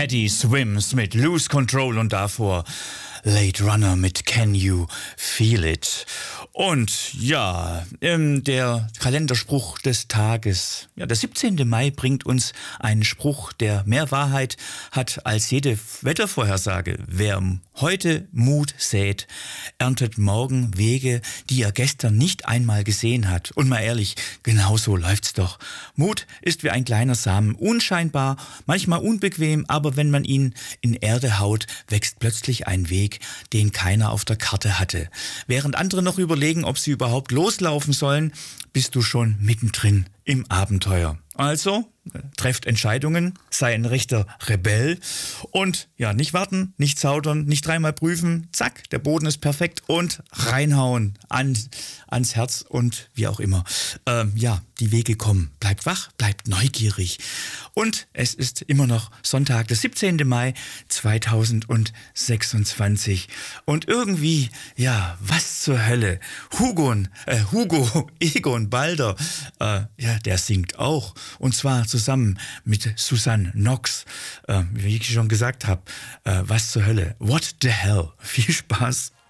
Teddy Swims mit Lose Control und davor Late Runner mit Can You Feel It? Und ja, der Kalenderspruch des Tages. Ja, der 17. Mai bringt uns einen Spruch, der mehr Wahrheit hat als jede Wettervorhersage. Wer heute Mut sät, erntet morgen Wege, die er gestern nicht einmal gesehen hat. Und mal ehrlich, genau so läuft's doch. Mut ist wie ein kleiner Samen, unscheinbar, manchmal unbequem, aber wenn man ihn in Erde haut, wächst plötzlich ein Weg, den keiner auf der Karte hatte. Während andere noch überlegen, ob sie überhaupt loslaufen sollen, bist du schon mittendrin im Abenteuer. Also, trefft Entscheidungen, sei ein rechter Rebell und ja, nicht warten, nicht zaudern, nicht dreimal prüfen, zack, der Boden ist perfekt und reinhauen ans Herz und wie auch immer. Ja, die Wege kommen. Bleibt wach, bleibt neugierig. Und es ist immer noch Sonntag, der 17. Mai 2026. Und irgendwie, ja, was zur Hölle? Hugo Egon Balder, ja, der singt auch. Und zwar zusammen mit Susanne Knox. Wie ich schon gesagt habe, was zur Hölle? What the hell? Viel Spaß.